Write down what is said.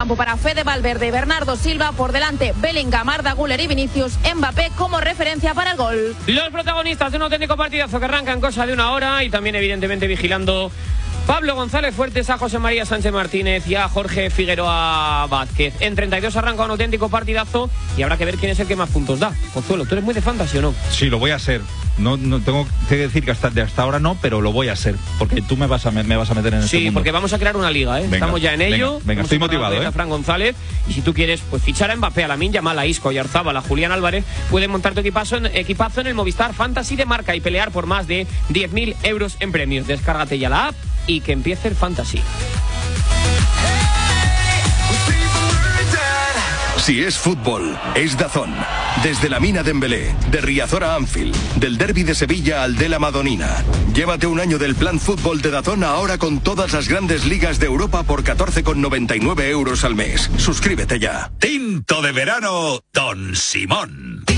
campo para Fede Valverde y Bernardo Silva. Por delante, Bellingham, Arda Güler y Vinicius. Mbappé como referencia para el gol. Los protagonistas de un auténtico partidazo que arranca en cosa de una hora y también evidentemente vigilando Pablo González Fuertes, a José María Sánchez Martínez y a Jorge Figueroa Vázquez. En 32 arranca un auténtico partidazo y habrá que ver quién es el que más puntos da. Pozuelo, ¿tú eres muy de fantasy o no? Sí, lo voy a ser. No tengo que decir que hasta ahora no, pero lo voy a hacer, porque tú me vas a meter en este mundo. Sí, porque vamos a crear una liga, ¿eh? Venga, estamos ya en ello. Venga, estoy motivado, a Fran González, y si tú quieres pues fichar a Mbappé, a Lamine Yamal, a Isco, a Oyarzabal, a Julián Álvarez, puedes montar tu equipazo en el Movistar Fantasy de marca y pelear por más de 10.000 euros en premios. Descárgate ya la app y que empiece el Fantasy. Si es fútbol, es DAZN. Desde la Mina Dembélé, de Riazor a Anfield, del derbi de Sevilla al de la Madonina. Llévate un año del plan fútbol de DAZN ahora con todas las grandes ligas de Europa por 14,99 euros al mes. Suscríbete ya. Tinto de verano, Don Simón.